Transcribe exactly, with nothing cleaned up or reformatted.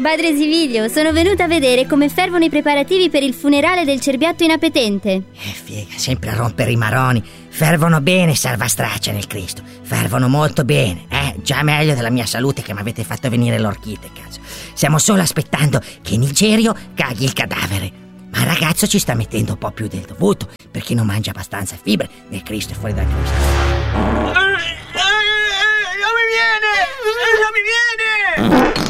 Padre Sivilio, sono venuta a vedere come fervono i preparativi per il funerale del cerbiatto inapetente. Eh, figa, sempre a rompere i maroni. Fervono bene, salvastraccia nel Cristo. Fervono molto bene, eh? Già meglio della mia salute che mi avete fatto venire l'orchite, cazzo. Stiamo solo aspettando che Nigerio caghi il cadavere. Ma il ragazzo ci sta mettendo un po' più del dovuto, perché non mangia abbastanza fibre nel Cristo e fuori dal Cristo. Non mi viene! Non mi viene!